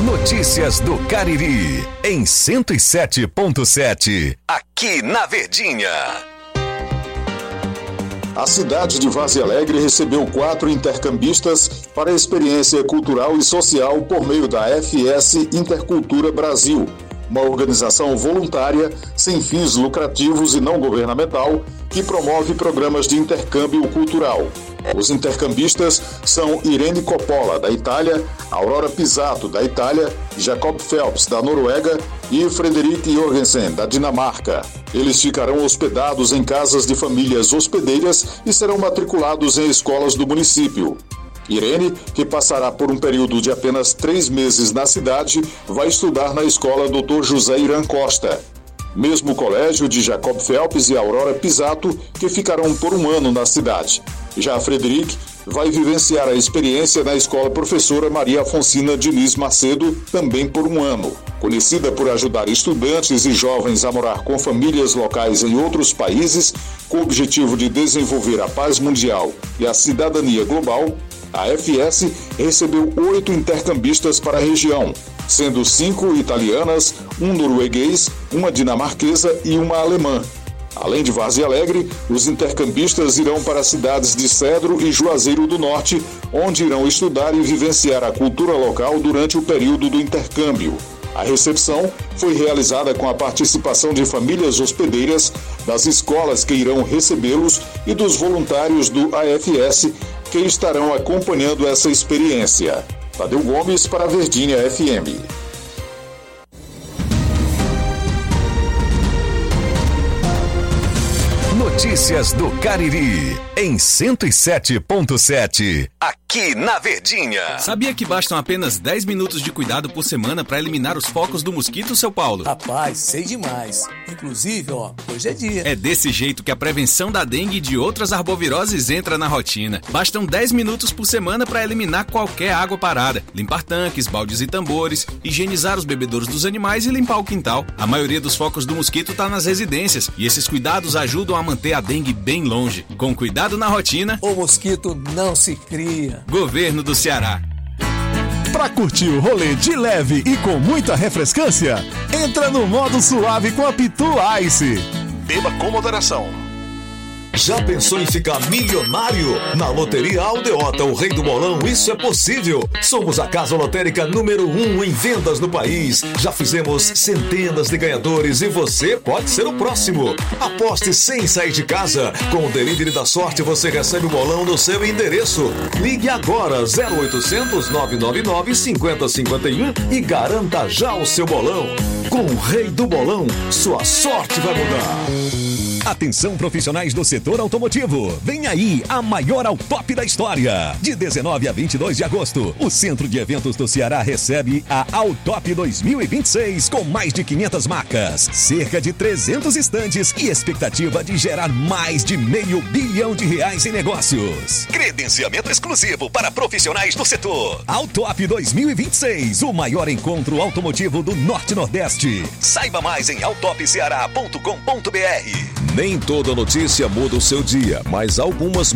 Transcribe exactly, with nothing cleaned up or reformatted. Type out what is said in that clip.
Notícias do Cariri, em cento e sete ponto sete, aqui na Verdinha. A cidade de Várzea Alegre recebeu quatro intercambistas para a experiência cultural e social por meio da F S Intercultura Brasil, uma organização voluntária sem fins lucrativos e não governamental que promove programas de intercâmbio cultural. Os intercambistas são Irene Coppola, da Itália, Aurora Pisato, da Itália, Jacob Phelps, da Noruega e Frederik Jorgensen, da Dinamarca. Eles ficarão hospedados em casas de famílias hospedeiras e serão matriculados em escolas do município. Irene, que passará por um período de apenas três meses na cidade, vai estudar na escola doutor José Irã Costa. Mesmo colégio de Jacob Phelps e Aurora Pisato, que ficarão por um ano na cidade. Já Frederic vai vivenciar a experiência na escola professora Maria Afonsina Diniz Macedo, também por um ano. Conhecida por ajudar estudantes e jovens a morar com famílias locais em outros países, com o objetivo de desenvolver a paz mundial e a cidadania global, a F S recebeu oito intercambistas para a região, sendo cinco italianas, um norueguês, uma dinamarquesa e uma alemã. Além de Várzea Alegre, os intercambistas irão para as cidades de Cedro e Juazeiro do Norte, onde irão estudar e vivenciar a cultura local durante o período do intercâmbio. A recepção foi realizada com a participação de famílias hospedeiras, das escolas que irão recebê-los e dos voluntários do A F S que estarão acompanhando essa experiência. Tadeu Gomes para a Verdinha F M. Notícias do Cariri, em cento e sete ponto sete, aqui na Verdinha. Sabia que bastam apenas dez minutos de cuidado por semana para eliminar os focos do mosquito, seu Paulo? Rapaz, sei demais. Inclusive, ó, hoje é dia. É desse jeito que a prevenção da dengue e de outras arboviroses entra na rotina. Bastam dez minutos por semana para eliminar qualquer água parada, limpar tanques, baldes e tambores, higienizar os bebedouros dos animais e limpar o quintal. A maioria dos focos do mosquito está nas residências e esses cuidados ajudam a manter a dengue bem longe. Com cuidado na rotina, o mosquito não se cria. Governo do Ceará. Pra curtir o rolê de leve e com muita refrescância, entra no modo suave com a Pitu Ice. Beba com moderação. Já pensou em ficar milionário? Na Loteria Aldeota, o rei do bolão, isso é possível. Somos a casa lotérica número um em vendas no país. Já fizemos centenas de ganhadores e você pode ser o próximo. Aposte sem sair de casa. Com o Delivery da Sorte você recebe o bolão no seu endereço. Ligue agora zero oitocentos, nove nove nove, cinco zero cinco um e garanta já o seu bolão. Com o rei do bolão, sua sorte vai mudar. Atenção profissionais do setor automotivo. Vem aí a maior Autop da história. De dezenove a vinte e dois de agosto, o Centro de Eventos do Ceará recebe a Autop dois mil e vinte e seis com mais de quinhentas marcas, cerca de trezentos estandes e expectativa de gerar mais de meio bilhão de reais em negócios. Credenciamento exclusivo para profissionais do setor. Autop dois mil e vinte e seis, o maior encontro automotivo do Norte-Nordeste. Saiba mais em autop ceará ponto com ponto br. Nem toda notícia muda o seu dia, mas algumas